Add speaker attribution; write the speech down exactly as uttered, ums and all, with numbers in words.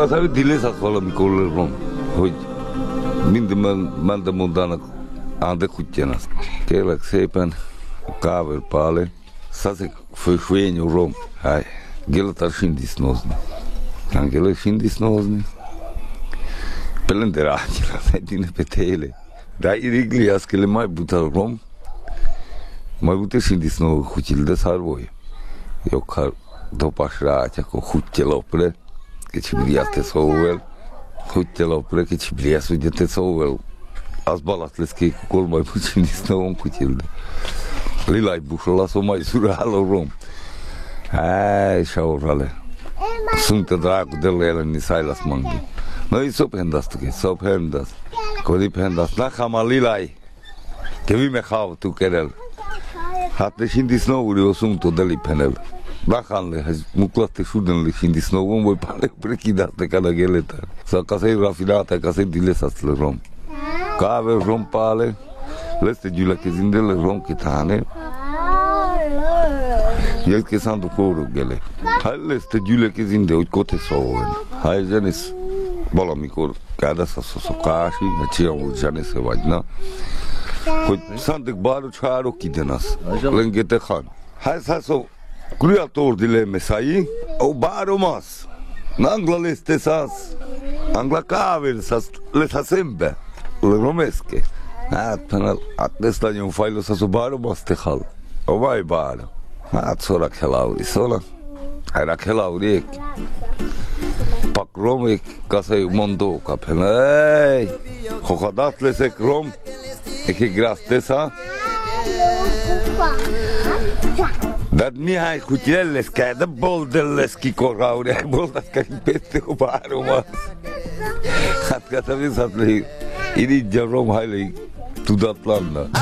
Speaker 1: Kasabı dile sakvalam ikollerim. Hoy. Minden mältä muutana ante kutjanas. Kelak seipan kaver pale. Sase fășuieniu rom. Hai. Gela tar shindis nozni. Angela shindis nozni. Pelendera acela, sai tine pe tele. Dar iriglias că le mai buta rom. Mai bute shindis no hutil de sarvoi. Eu ca dopașra acea cu hutelopre. Că ci briate sovel. Hutelopre că ci briasu de te sovel. Az balatles că cu col mai puțin dis no om hutil de. Lilai bușola s-o mai suralo rom. Hai, șaurale. Sunt dracu de la ele, ni sailas mangi. Noi s-o pendas tu, s-o pendas. Codi pendas, na hama lilai. Că vi me hau tu kerel. Hatte shindi snowuri o sunt o deli penel. Bahanle, muclate șudenle shindi snow, om voi pale prechidate ca la geleta. Sau ca să-i rafinate, ca să-i dilesasle rom. Ca ave rom pale, leste giula che zindele rom kitane. El che sandu coru gele. Hai leste giule che zinde uit cote soven. Hai janis bola micor cada sa so sokashi, aceea o janis se vajna. Hogy sandık baru çağır o gidenas. Lengete khan. Hai sa so creator dile mesai o baru mas. Nangla leste sas. Angla kaver sas le sasembe. Le romesche. Hat panal atnestan un failo sa so baru mas te khal. O vai baru. Hat sora khelauri sola. Hai ra khelauri. Pak romik kasai mondo kapelai. Khokadat lesek rom. Eki grastesa. Dar mihai cutilelles cada boldeles ki korauri boldas ka peste o baruma. Hat kata vis atli ini jarom haile tudatlanna.